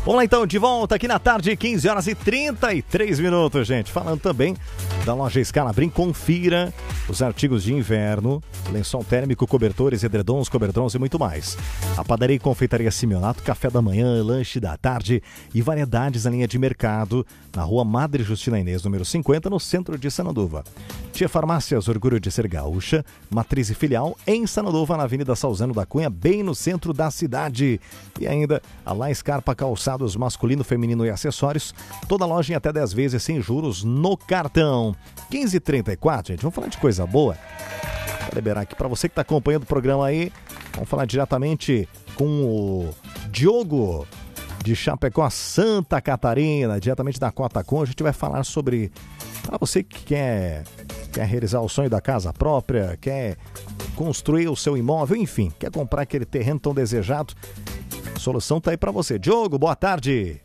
Vamos lá então, de volta aqui na tarde, 15 horas e 33 minutos, gente. Falando também da loja Scalabrin, confira os artigos de inverno, lençol térmico, cobertores, edredons, cobertões e muito mais. A padaria e confeitaria Simeonato, café da manhã, lanche da tarde e variedades na linha de mercado, na rua Madre Justina Inês, número 50, no centro de Sananduva. Tia Farmácias, orgulho de ser gaúcha, matriz e filial em Sananduva, na Avenida Salzano da Cunha, bem no centro da cidade. E ainda a La Scarpa Calçados masculino, feminino e acessórios. Toda loja em até 10 vezes sem juros no cartão. 15h34, gente. Vamos falar de coisa boa. Vou liberar aqui para você que está acompanhando o programa aí. Vamos falar diretamente com o Diogo de Chapecó, Santa Catarina, diretamente da Cotacom. A gente vai falar sobre, para você que quer realizar o sonho da casa própria, quer construir o seu imóvel, enfim, quer comprar aquele terreno tão desejado, a solução tá aí para você. Diogo, boa tarde.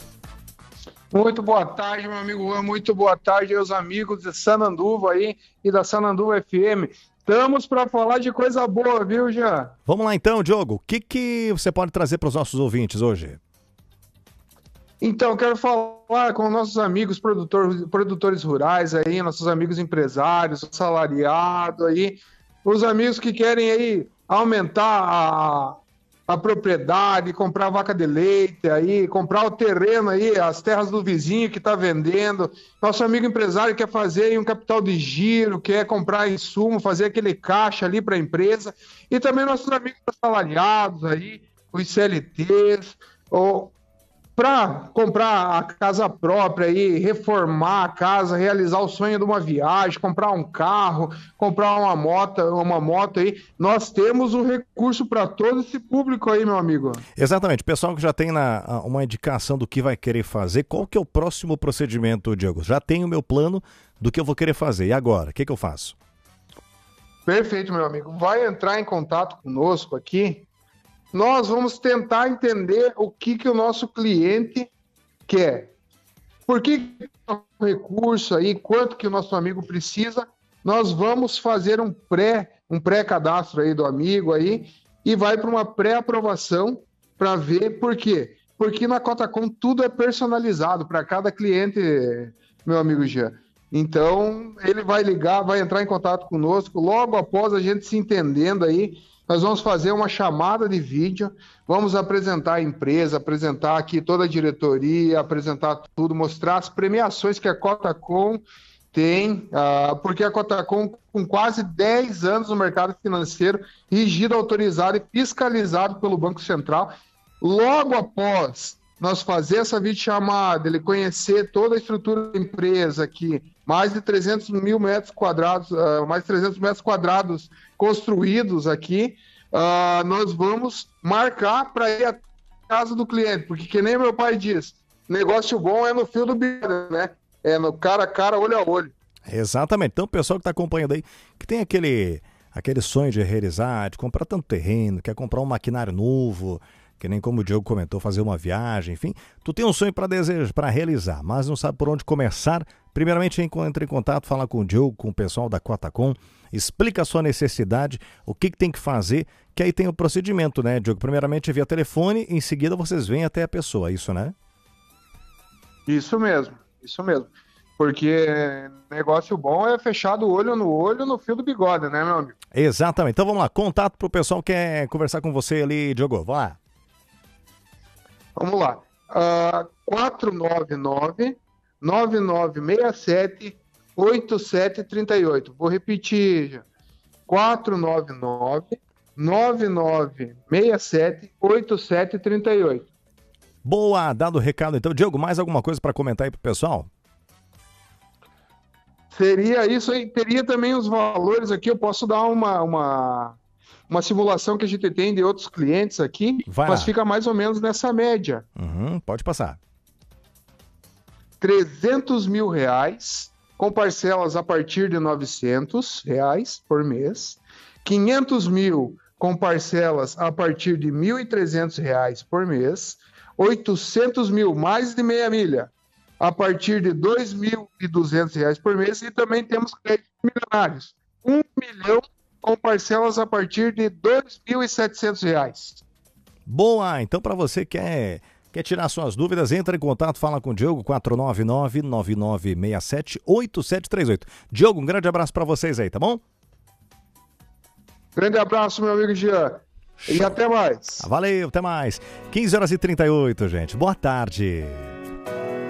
Muito boa tarde, meu amigo Juan. Muito boa tarde aos amigos de Sananduva aí e da Sananduva FM. Estamos para falar de coisa boa, viu, Jean? Vamos lá então, Diogo. O que você pode trazer para os nossos ouvintes hoje? Então, quero falar com nossos amigos produtores rurais aí, nossos amigos empresários, assalariados aí, os amigos que querem aí aumentar a propriedade, comprar vaca de leite, aí, comprar o terreno aí, as terras do vizinho que está vendendo. Nosso amigo empresário quer fazer aí um capital de giro, quer comprar insumo, fazer aquele caixa ali para a empresa. E também nossos amigos assalariados aí, os CLTs, para comprar a casa própria aí, reformar a casa, realizar o sonho de uma viagem, comprar um carro, comprar uma moto aí. Nós temos o recurso para todo esse público aí, meu amigo. Exatamente. Pessoal que já tem uma indicação do que vai querer fazer, qual que é o próximo procedimento, Diogo? Já tenho o meu plano do que eu vou querer fazer. E agora? O que eu faço? Perfeito, meu amigo. Vai entrar em contato conosco aqui. Nós vamos tentar entender o que o nosso cliente quer. Por que o recurso aí, quanto que o nosso amigo precisa, nós vamos fazer um pré-cadastro aí do amigo aí e vai para uma pré-aprovação para ver por quê. Porque na Cotacom tudo é personalizado para cada cliente, meu amigo Jean. Então, ele vai ligar, vai entrar em contato conosco, logo após a gente se entendendo aí, nós vamos fazer uma chamada de vídeo, vamos apresentar a empresa, apresentar aqui toda a diretoria, apresentar tudo, mostrar as premiações que a Cotacom tem, porque a Cotacom, com quase 10 anos no mercado financeiro, regido, autorizado e fiscalizado pelo Banco Central, logo após nós fazer essa videochamada, ele conhecer toda a estrutura da empresa aqui, mais de 300 mil metros quadrados, mais de 300 metros quadrados construídos aqui, nós vamos marcar para ir à casa do cliente, porque que nem meu pai diz, negócio bom é no fio do bigode, né? É no cara a cara, olho a olho. Exatamente. Então o pessoal que está acompanhando aí, que tem aquele sonho de realizar, de comprar tanto terreno, quer comprar um maquinário novo, que nem como o Diogo comentou, fazer uma viagem, enfim. Tu tem um sonho para realizar, mas não sabe por onde começar. Primeiramente, entre em contato, fala com o Diogo, com o pessoal da Cotacom, explica a sua necessidade, o que tem que fazer, que aí tem o procedimento, né, Diogo? Primeiramente via telefone, em seguida vocês vêm até a pessoa, isso, né? Isso mesmo. Porque negócio bom é fechado olho no olho, no fio do bigode, né, meu amigo? Exatamente. Então vamos lá, contato pro pessoal que quer conversar com você ali, Diogo, vai lá. Vamos lá. 499-9967-8738. Vou repetir. 499-9967-8738. Boa, dado o recado. Então, Diogo, mais alguma coisa para comentar aí pro pessoal? Seria isso aí. Teria também os valores aqui. Eu posso dar uma simulação que a gente tem de outros clientes aqui, mas fica mais ou menos nessa média. Pode passar. 300 mil reais, com parcelas a partir de 900 reais por mês. 500 mil com parcelas a partir de 1.300 reais por mês. 800 mil, mais de meia milha, a partir de 2.200 reais por mês. E também temos créditos milionários. 1 milhão com parcelas a partir de R$ 2.700. Boa! Então, para você que quer Quer tirar suas dúvidas? Entra em contato, fala com o Diogo, 499-9967-8738. Diogo, um grande abraço para vocês aí, tá bom? Grande abraço, meu amigo Jean. E até mais. Valeu, até mais. 15h38, gente. Boa tarde.